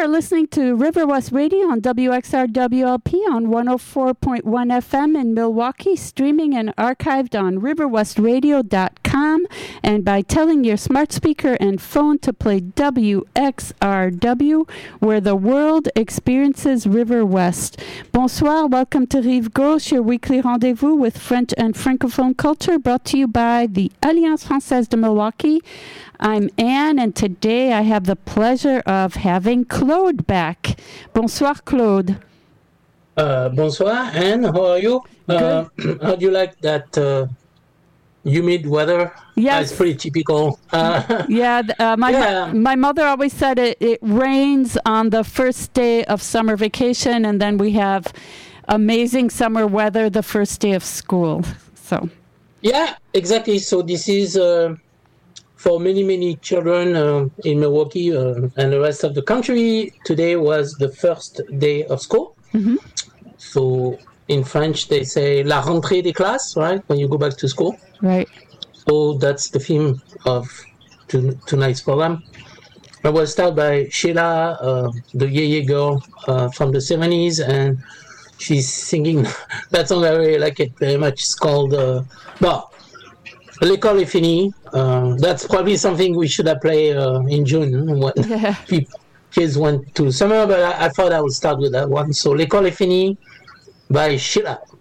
are listening to River West Radio on WXRWLP on 104.1 FM in Milwaukee, streaming and archived on riverwestradio.com, and by telling your smart speaker and phone to play WXRW, where the world experiences River West. Bonsoir, welcome to Rive Gauche, your weekly rendezvous with French and Francophone culture, brought to you by the Alliance Française de Milwaukee. I'm Anne, and today I have the pleasure of having Claude back. Bonsoir, Claude. Bonsoir, Anne. How are you? How do you like that humid weather? Yes. It's pretty typical. My mother always said it rains on the first day of summer vacation, and then we have amazing summer weather the first day of school. So. Yeah, exactly. So this is... for many children in Milwaukee and the rest of the country, today was the first day of school. Mm-hmm. So in French, they say la rentrée des classes, right? When you go back to school. Right. So that's the theme of tonight's program. I was started by Sheila, the Yeye girl from the 70s, and she's singing that song. I really like it very much. It's called, L'école est finie. That's probably something we should have played in June when kids went to summer, but I thought I would start with that one. So L'école est finie by Sheila.